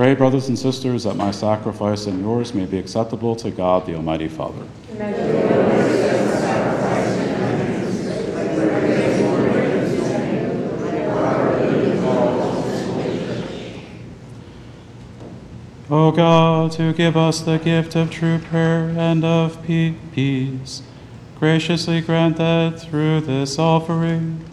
Pray, brothers and sisters, that my sacrifice and yours may be acceptable to God, the Almighty Father. O God, who give us the gift of true prayer and of peace, graciously grant that through this offering